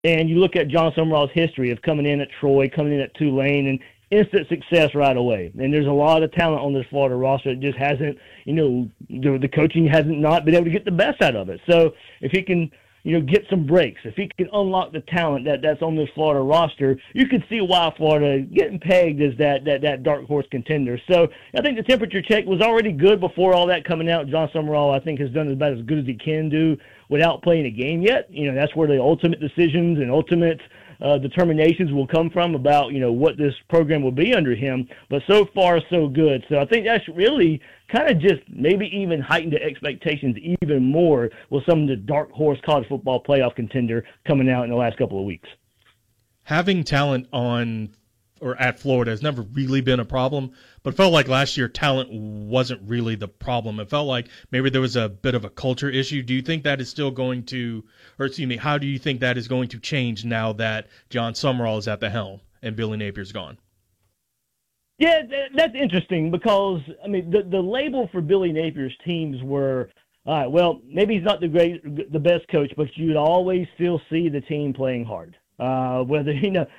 And you look at John Summerall's history of coming in at Troy, coming in at Tulane, and instant success right away. And there's a lot of talent on this Florida roster. It just hasn't, the coaching hasn't not been able to get the best out of it. So if he can, get some breaks, if he can unlock the talent that's on this Florida roster, you can see why Florida getting pegged as that dark horse contender. So I think the temperature check was already good before all that coming out. John Summerall, I think, has done about as good as he can do without playing a game yet. That's where the ultimate decisions and ultimate determinations will come from about, what this program will be under him. But so far, so good. So I think that's really kind of just maybe even heightened the expectations even more with some of the dark horse college football playoff contender coming out in the last couple of weeks. Having talent on or at Florida has never really been a problem, but it felt like last year talent wasn't really the problem. It felt like maybe there was a bit of a culture issue. Do you think that is still going to, how do you think that is going to change now that John Summerall is at the helm and Billy Napier's gone? Yeah, that's interesting because, the label for Billy Napier's teams were, all right, well, maybe he's not the best coach, but you'd always still see the team playing hard. Whether,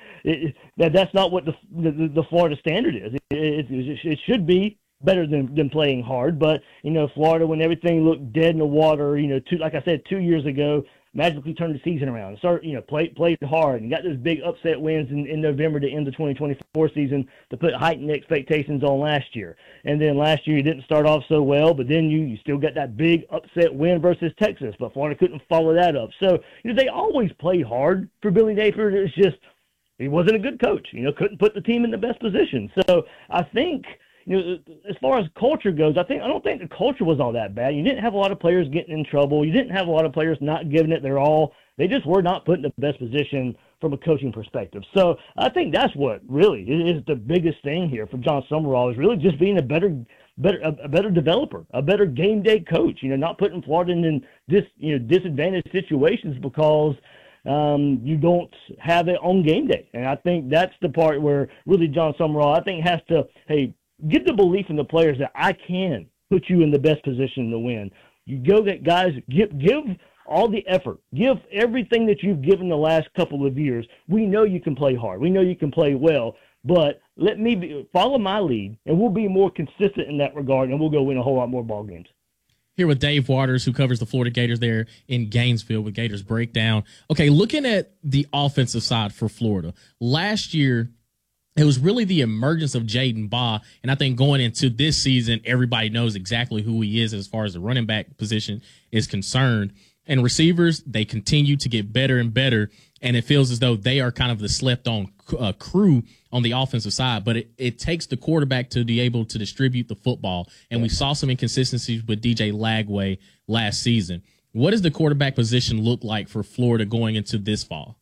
that's not what the Florida standard is. It should be better than playing hard, but, Florida, when everything looked dead in the water, like I said, 2 years ago, magically turned the season around, played hard, and got those big upset wins in November to end the 2024 season to put heightened expectations on last year. And then last year you didn't start off so well, but then you still got that big upset win versus Texas, but Florida couldn't follow that up. So they always played hard for Billy Napier. It's just he wasn't a good coach. Couldn't put the team in the best position. So I think, as far as culture goes, I don't think the culture was all that bad. You didn't have a lot of players getting in trouble. You didn't have a lot of players not giving it their all. They just were not put in the best position from a coaching perspective. So I think that's what really is the biggest thing here for John Summerall, is really just being a better developer, a better game day coach. Not putting Florida in disadvantaged situations because you don't have it on game day. And I think that's the part where really John Summerall, I think, has to, give the belief in the players that I can put you in the best position to win. You go get guys, give all the effort, give everything that you've given the last couple of years. We know you can play hard. We know you can play well, but let me follow my lead, and we'll be more consistent in that regard, and we'll go win a whole lot more ball games. Here with Dave Waters, who covers the Florida Gators there in Gainesville with Gators Breakdown. Okay, looking at the offensive side for Florida, last year, it was really the emergence of Jaden Baugh, and I think going into this season, everybody knows exactly who he is as far as the running back position is concerned. And receivers, they continue to get better and better, and it feels as though they are kind of the slept-on crew on the offensive side. But it takes the quarterback to be able to distribute the football, and we saw some inconsistencies with DJ Lagway last season. What does the quarterback position look like for Florida going into this fall?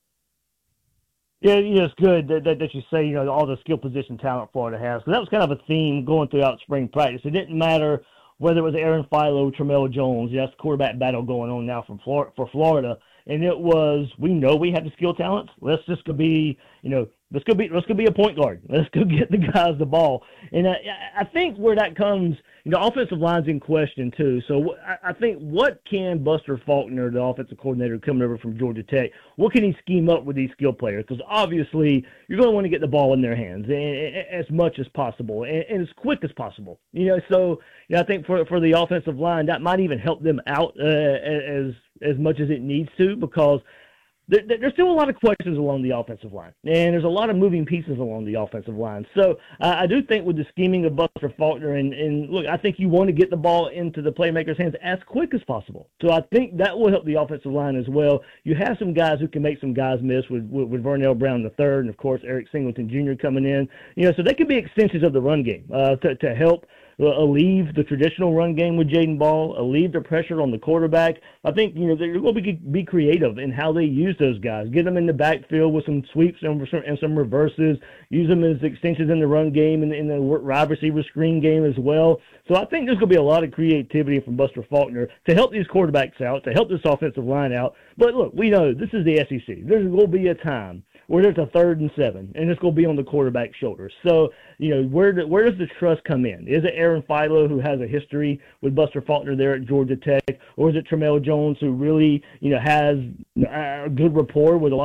Yeah, it's good that you say, all the skill position talent Florida has. Because that was kind of a theme going throughout spring practice. It didn't matter whether it was Aaron Philo, Tramel Jones. That's the quarterback battle going on now for Florida. And it was, we know we have the skill talents. Let's just go be, let's go be a point guard. Let's go get the guys the ball. And I think where that comes, offensive line's in question too. So I think what can Buster Faulkner, the offensive coordinator coming over from Georgia Tech, what can he scheme up with these skill players? Because obviously you're going to want to get the ball in their hands as much as possible and as quick as possible. So I think for the offensive line, that might even help them out as much as it needs to, because there's still a lot of questions along the offensive line, and there's a lot of moving pieces along the offensive line. So I do think with the scheming of Buster Faulkner, and look, I think you want to get the ball into the playmakers' hands as quick as possible. So I think that will help the offensive line as well. You have some guys who can make some guys miss with Vernell Brown III, and of course Eric Singleton Jr. coming in. So they could be extensions of the run game to help alleviate the traditional run game with Jaden Baugh, alleviate the pressure on the quarterback. I think, they're going to be creative in how they use those guys. Get them in the backfield with some sweeps and some reverses. Use them as extensions in the run game and in the wide receiver screen game as well. So I think there's going to be a lot of creativity from Buster Faulkner to help these quarterbacks out, to help this offensive line out. But look, we know this is the SEC. There's going to be a time where there's a 3rd and 7, and it's going to be on the quarterback's shoulders. So, where does the trust come in? Is it Aaron Philo, who has a history with Buster Faulkner there at Georgia Tech, or is it Tramel Jones, who really, has a good rapport with a lot